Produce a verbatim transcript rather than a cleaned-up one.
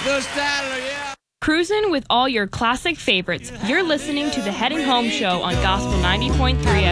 The Statler, yeah. Cruising with all your classic favorites. You're listening to the Heading Home Show on Gospel ninety point three F M.